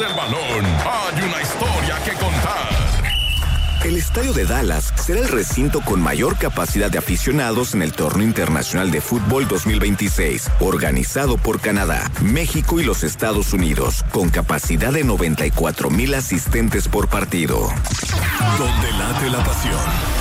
el balón, hay una historia que contar. El estadio de Dallas será el recinto con mayor capacidad de aficionados en el Torneo Internacional de Fútbol 2026, organizado por Canadá, México y los Estados Unidos, con capacidad de 94,000 asistentes por partido. Donde late la pasión.